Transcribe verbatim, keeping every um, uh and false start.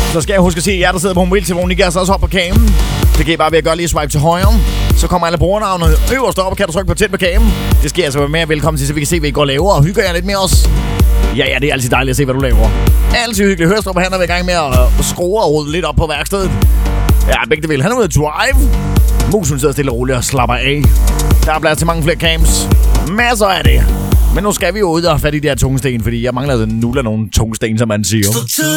Så skal jeg huske at sige, at jer, der sidder på mobiltelefonen, I kan altså også hoppe på kamen. Det kan I bare ved at gøre lige swipe til højre. Så kommer alle brugernavne øverst op, og kan du trykke på tænd på kamen. Det skal altså være mere velkommen til, så vi kan se, hvad I går og laver, og hygger jer lidt med os. Ja, ja, det er altid dejligt at se, hvad du laver. Altid hyggeligt. Hørstrup, han er ved i gang med at skrue og rode lidt op på værkstedet. Ja, begge det vil. Han er ude at drive. Mus, hun sidder stille og roligt og slapper af. Der er plads til mange flere camps. Masser af det. Men nu skal vi jo ud og have fat i de her tungsten, fordi jeg mangler den nul af nogle tungsten, som man siger.